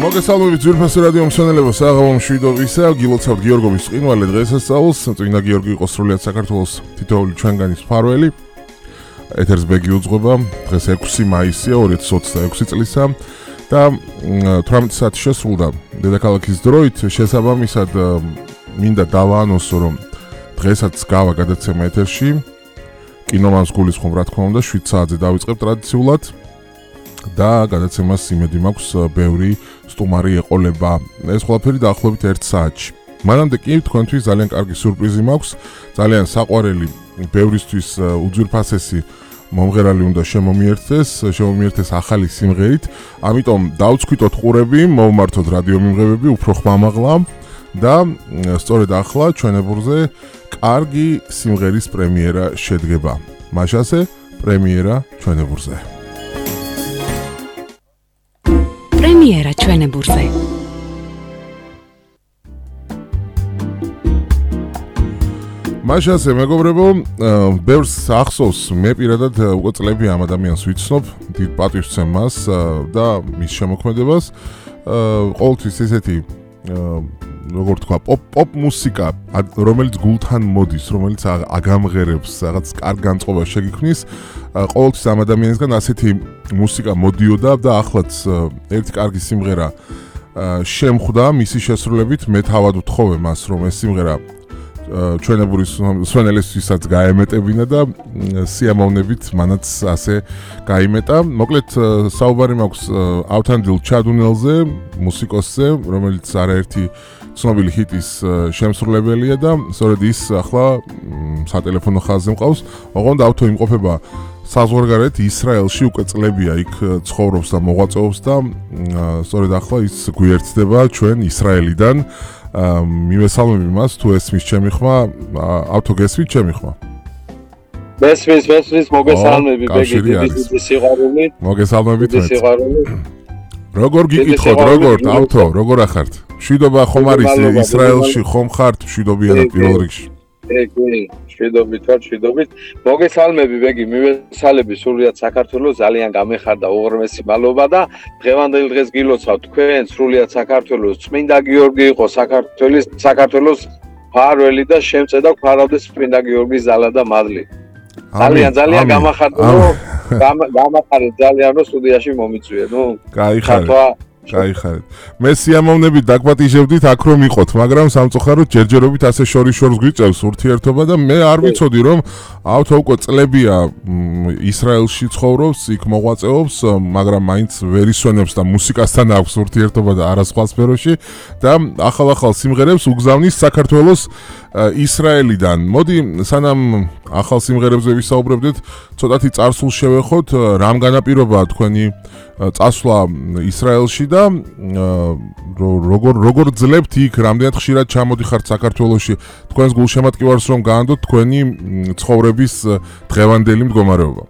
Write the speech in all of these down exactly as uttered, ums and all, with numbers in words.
მოგესალმებით ძვირფასი რადიო მსმენელებო, საღამო მშვიდობისა, გილოცავთ გიორგოვის წინვალე დღესასწაულს, წინა გიორგი იყო სრულიად საქართველოს თითოეული ჩვენგანის მფარველი. ეთერს ბეგი უძღვება, დღეს ექვსი მაისია ორი ათას ოცდაექვსი წლისა და თვრამეტი საათი შესრულდა დედაქალაქის დროით, შესაბამისად მინდა დავაანონსო, რომ დღესაც გავა გადაცემა ეთერში. კინომანს გულისხმობ, რა თქმა უნდა, შვიდ საათზე დავიწყებ ტრადიციულად. და გადაცემას იმედი მაქვს ბევრი სტუმარი ეყოლება. ეს ყველაფერი დაახლოებით ერთ საათში. მანამდე კი თქვენთვის ძალიან კარგი სიურპრიზი მაქვს, ძალიან საყვარელი, ბევრისთვის უძვირფასესი მომღერალი უნდა შემომიერთდეს, შემომიერთდეს ახალი სიმღერით. ამიტომ დავწქვიტოთ ყურები, მოვმართოთ რადიო მიმღებები უფრო ხმამაღლა და სწორედ ახლა ჩვენებურზე კარგი სიმღერის პრემიერა შედგება. მაშასე პრემიერა ჩვენებურზე. პრემიერა ჩვენებურზე. მაშასე მეგობრებო, ბევრს ახსოვს, მე პირადად უკვე წლები ამ ადამიანს ვიცნობ, დიდ პატივს ვცემ მას და მის შემოქმედებას. ყოველთვის ესეთი როგორ თქვა, პოპ პოპ მუსიკა, რომელიც გულთან მოდის, რომელიც აგამღერებს, რაღაც კარგ განწყობას შეგიქმნის. ყოველთვის ამ ადამიანისგან ასეთი მუსიკა მოდიოდა და ახლაც ერთი კარგი სიმღერა შემხვდა მისი შესრულებით. მე თავად ვთხოვე მას, რომ ეს სიმღერა ჩვენებურის მსმენელისთვისაც გაემეტებინა და სიამოვნებით მანაც ასე გაიმეტა. მოკლედ საუბარი მაქვს ავთანდილ ჩადუნელზე, მუსიკოსზე, რომელიც არაერთი ცნობილი ჰიტის შემსრულებელია და სწორედ ის ახლა სატელეფონო ხაზზე მყავს. ოღონდ ავთო იმყოფება საზღვარგარეთ ისრაელში, უკვე წლებია იქ ცხოვრობს და მოღვაწეობს და სწორედ ახლა ის გვიერთდება ჩვენ ისრაელიდან. მივესალმები მას, თუ ესმის ჩემი ხმა, ავთო გესმის ჩემი ხმა? მესმის, მესმის, მოგესალმები, ბეგი, დიდი სიყვარული. მოგესალმებით. დიდი სიყვარული. როგორ გიკითხოთ, როგორ, ავთო, როგორ ახართ? მშვიდობა ხომ არის ისრაელში, ხომ ხართ მშვიდობიანად პირველ რიგში? ეგი, მშვიდობით ვარ, მშვიდობით. მოგესალმები, ბეგი, მივესალმები სრულიად საქართველოს, ძალიან გამეხარდა უღრმესი მადლობა და დღევანდელ დღეს გილოცავ თქვენ სრულიად საქართველოს. წმინდა გიორგი იყო საქართველოს, საქართველოს მფარველი და შემწე და გვფარავდეს წმინდა გიორგის ძალა და მადლი. ძალიან ძალიან გამახარდა, გამახარდა ძალიან, რომ სტუდიაში მომიწვიე, ნუ. გაიხარეთ. გაიხარეთ. მე სიამოვნებით დაგვატიჟებდით აქ რომ იყოთ, მაგრამ სამწუხაროდ ჯერჯერობით ასე შორის-შორს გვიწევს ურთიერთობა და მე არ ვიცოდი რომ ავთო უკვე წლებია ისრაელში ცხოვრობს, იქ მოღვაწეობს, მაგრამ მაინც ვერ ისვენებს და მუსიკასთან აქვს ურთიერთობა და არა სხვა სფეროში და ახალ-ახალ სიმღერებს უგზავნის საქართველოს ისრაელიდან. მოდი სანამ ახალ სიმღერებზე ვისაუბრებდეთ, ცოტათი წარსულს შევეხოთ, რამ განაპირობაა თქვენი წასვლა ისრაელში და როგორ როგორ ძლებთ იქ, რამდენად ხშირად ჩამოდიხართ საქართველოში, თქვენს გულშემატკივარს რომ გაანდოთ თქვენი ცხოვრების დღევანდელი მდგომარეობა.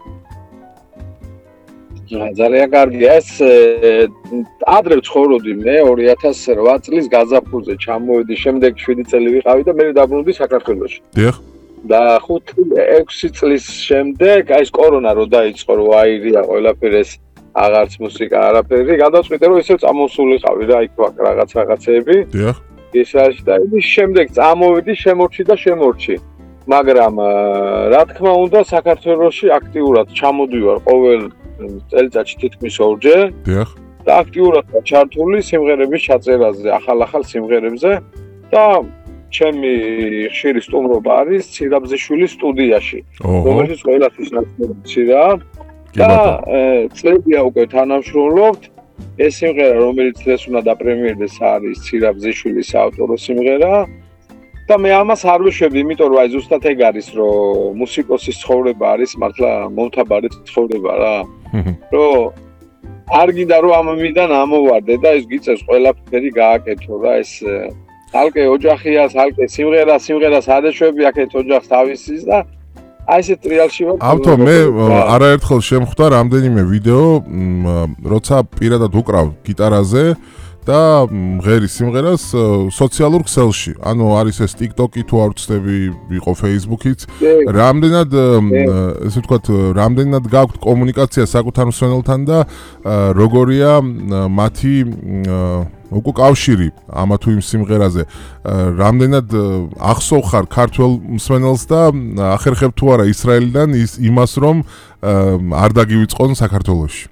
ძალიან კარგია, ეს ადრე ცხოვრობდი მე ორი ათას რვა წლის გაზაფხულზე ჩამოვედი, შემდეგ შვიდი წელი ვიყავი და მე დაბრუნდი საქართველოში. დიახ. და ხუთი ექვსი წლის შემდეგ, აი ეს კორონა რო დაიწყო, რო აირია ყველაფერი ეს აღარც მუსიკა, არაფერი, გადავწყვიტე რომ ისევ წამოსულიყავი რა, იქ ვაკ რაღაც რაღაცეები. დიახ. ისრაელში და ის შემდეგ წამოვედი, შემორჩი და შემორჩი. მაგრამ რა თქმა უნდა, საქართველოში აქტიურად ჩამოდივარ ყოველ წელიწადში თითქმის ორჯერ. დიახ. და აქტიურად ჩართული სიმღერების ჩაწერაზე, ახალ-ახალ სიმღერებზე და ჩემი ხშირი სტუმრობა არის ცირაბზიშვილის სტუდიაში, რომელშიც ყველასთვის ნაცნობი ცირა და წლებია უკვე თანამშრომლობთ. ეს სიმღერა, რომელიც დღეს უნდა დაპრემიერდეს, არის ცირაბზიშვილის ავტორო სიმღერა და მე ამას არ ვიშვები, იმიტომ რომ აი ზუსტად ეგ არის, რომ მუსიკოსის ცხოვრება არის მართლა მომთაბარე ცხოვრება რა. რომ არ გინდა რომ ამიდან ამოვარდე და ეს გიწევს ყველაფერი გააკეთო რა, ეს ალკე ოჯახიას, ალკე სიმღერა, სიმღერას ადეშვები, აქეთ ოჯახს თავისის და აი ესე ტრიალში ვარ. ავთო, მე არაერთხელ შემხვდა რამდენიმე ვიდეო, როცა პირადად უკრავ გიტარაზე და ღერი სიმღერას სოციალურ ქსელში. ანუ არის ეს TikTok-ი თუ არ ვცდები, იყო Facebook-იც. რამდენად ესე ვთქვათ, რამდენად გაქვთ კომუნიკაცია საკუთარ მსმენელთან და როგორია მათი უკვე კავშირი ამა თუ იმ სიმღერაზე. რამდენად ახსოვხარ ქართველ მსმენელს და ახერხებ თუ არა ისრაელიდან იმას, რომ არ დაგივიწყონ საქართველოში.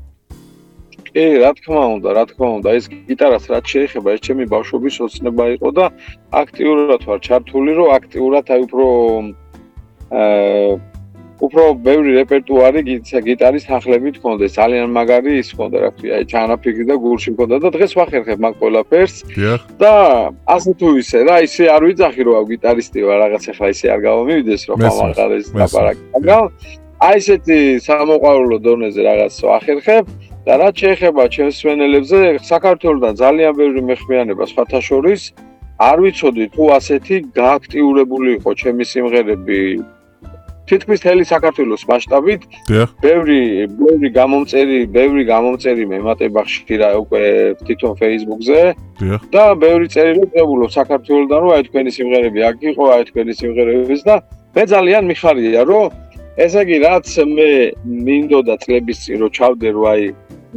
კი, რა თქმა უნდა, რა თქმა უნდა, ეს გიტარას რაც შეეხება, ეს ჩემი ბავშვობის ოცნება იყო და აქტიურად ვარ ჩართული, რომ აქტიურად აი უფრო აა უფრო ბევრი რეპერტუარი გიტარის თანხლებით მქონდეს, ძალიან მაგარი ის მქონდა, რა ქვია, აი ჩანაფიქრი და გულში მქონდა და დღეს ვახერხებ მაგ ყველაფერს. და ასე თუ ისე, რა ისე არ ვიძახი რომ გიტარისტი ვარ, რაღაც ახლა ისე არ გავამივიდეს, რომ ამაღარეს დაბარაკი. მაგრამ აი ესეთი სამოყვარულო დონეზე რაღაც ვახერხებ. და რაც შეეხება ჩემს მსმენელებზე, საქართველოსთან ძალიან ბევრი მეხმიანება სხვათა შორის, არ ვიცოდი თუ ასეთი გააქტიურებული იყო ჩემი სიმღერები თითქმის მთელი საქართველოს მასშტაბით. ბევრი ბევრი გამომწერი, ბევრი გამომწერი მემატება ხშირა უკვე თვითონ Facebook-ზე და ბევრი წერილი წებულობ საქართველოსთან, რომ აი თქვენი სიმღერები აქ იყო, აი თქვენი სიმღერებიც და მე ძალიან მიხარია, რომ ესე იგი რაც მე მინდოდა წლების წინ რომ ჩავდე რომ აი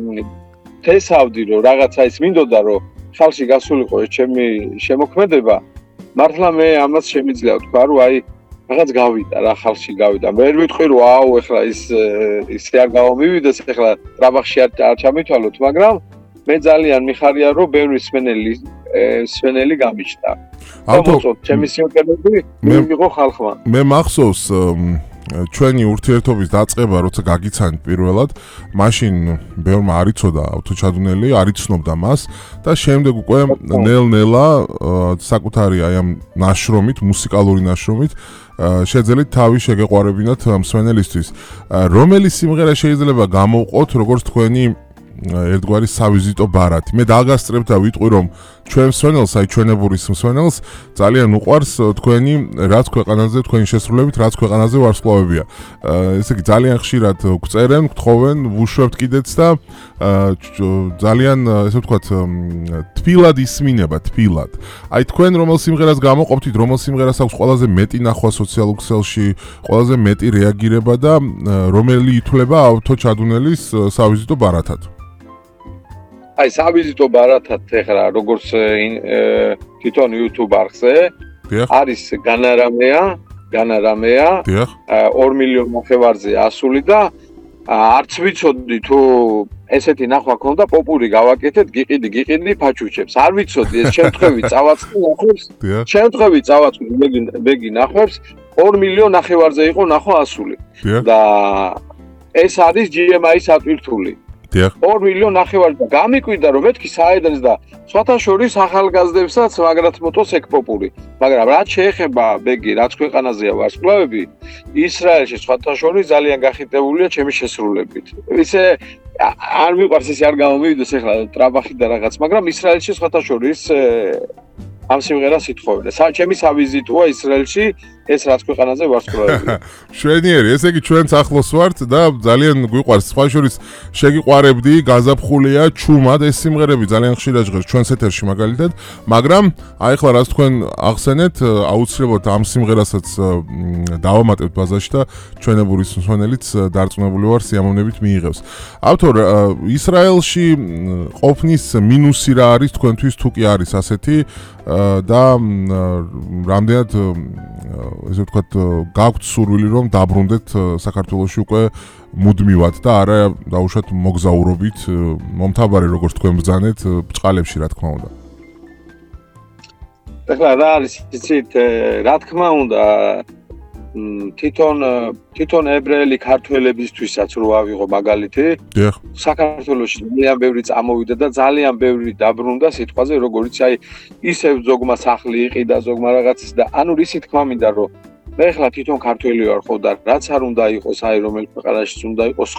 თესავდი რომ რაღაცა ის მინდოდა რომ ხალხში გასულიყო ეს ჩემი შემოქმედება მართლა მე ამას შემიძლია ვთქვა რომ აი რაღაც გავიდა რა ხალხში გავიდა მე ვიტყვი რომ აუ ეხლა ის ისე არ გამომივიდეს ეხლა ტრაბახში არ ჩამითვალოთ მაგრამ მე ძალიან მიხარია რომ ბევრი სვენელი სვენელი გამიჩნდა ამიტომ ჩემი სიმღერები მიიღო ხალხმა მე მახსოვს ჩვენი ურთიერთობის დაწყება როცა გაგიცანით პირველად მაშინ ბევრმა არ იცოდა ავტოჩადუნელი არ იცნობდა მას და შემდეგ უკვე ნელ-ნელა საკუთარი აი ამ ნაშრომით მუსიკალური ნაშრომით შეძელით თავი შეგეყვარებინათ მსმენელისთვის რომელი სიმღერა შეიძლება გამოვყოთ როგორც თქვენი ერთგვარი სავიზიტო ბარათი. მე დაგასწრებ და ვიტყვი რომ ჩვენ მსმენელს, აი ჩვენებურის მსმენელს ძალიან უყვარს თქვენი რაც ქვეყანაზე, თქვენი შესრულებით, რაც ქვეყანაზე ვარსკვლავებია. ესე იგი ძალიან ხშირად გვწერენ, გთხოვენ, ვუშვებთ კიდეც და ძალიან ესე ვთქვათ თბილად ისმინება, თბილად. აი თქვენ რომელ სიმღერას გამოყოფთით, რომელ სიმღერას აქვს ყველაზე მეტი ნახვა სოციალურ ქსელში, ყველაზე მეტი რეაგირება და რომელი ითვლება ავტოჩადუნელის სავიზიტო ბარათად. აი სავიზიტო ბარათად ეხლა როგორც თვითონ YouTube არხზე არის განარამეა, განარამეა ორ მილიონ ნახევარზე ასული და არც ვიცოდი თუ ესეთი ნახვა ქონდა პოპური გავაკეთეთ გიყიდი გიყიდი ფაჩუჩებს არ ვიცოდი ეს შემთხვევით წავაწყდი ნახვებს შემთხვევით წავაწყდი ბეგი ნახვებს ორ მილიონ ნახევარზე იყო ნახვა ასული და ეს არის ჯი ემ აის ატვირთული ორ მილიონ ნახევარი და გამიკვირდა რომ მეთქი საედრეს და სხვათა შორის ახალგაზრდებსაც მაგრად მოტოს ეგ პოპური მაგრამ რაც შეეხება ბეგი რაც ქვეყანაზეა ვარსკვლავები ისრაელში სხვათა შორის ძალიან გახიტებულია ჩემი შესრულებით ისე არ მიყვარს ისე არ გამომივიდეს ეხლა ტრაბახი და რაღაც მაგრამ ისრაელში სხვათა შორის ამ სიმღერას ითხოვენ და ჩემი სავიზიტოა ისრაელში ეს რაც ქვეყანაზე ვარსკვლავებია. შვენიერი, ესე იგი ჩვენც ახლოს ვართ და ძალიან გვიყვარს. სხვა შორის შეგიყვარებდი, გაზაფხულია, ჩუმად ეს სიმღერები ძალიან ხშირად ჟღერს ჩვენს ეთერში მაგალითად, მაგრამ აი ახლა რაც თქვენ ახსენეთ, აუცილებლად ამ სიმღერასაც დავამატებთ ბაზაში და ჩვენებურის მსმენელიც დარწმუნებული ვარ სიამოვნებით მიიღებს. ავტორ, ისრაელში ყოფნის მინუსი რა არის თქვენთვის თუ კი არის ასეთი და რამდენად ესე ვთქვათ გაქვთ სურვილი რომ დაბრუნდეთ საქართველოში უკვე მუდმივად და არა დაუშვათ მოგზაურობით მომთაბარე როგორც თქვენ ბრძანეთ ბჭყალებში რა თქმა უნდა. ეხლა რა არის იცით რა თქმა უნდა თვითონ თვითონ ებრაელი ქართველებისთვისაც რო ავიღო მაგალითი საქართველოში ძალიან ბევრი წამოვიდა და ძალიან ბევრი დაბრუნდა სიტყვაზე როგორიც აი ისევ ზოგმა სახლი იყიდა ზოგმა რაღაცის და ანუ რისი თქმა მინდა რომ მე ახლა თვითონ ქართველი ვარ ხო და რაც არ უნდა იყოს აი რომელ ქვეყანაშიც უნდა იყოს